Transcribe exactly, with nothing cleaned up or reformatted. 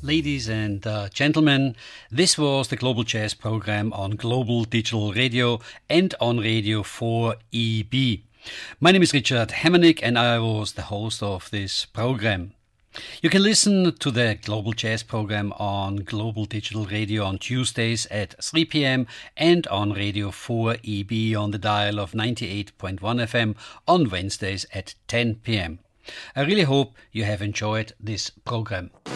Ladies and uh, gentlemen, this was the Global Jazz program on Global Digital Radio and on Radio four E B. My name is Richard Hemmernick and I was the host of this program. You can listen to the Global Jazz program on Global Digital Radio on Tuesdays at three p.m. and on Radio four E B on the dial of ninety-eight point one F M on Wednesdays at ten p.m. I really hope you have enjoyed this program.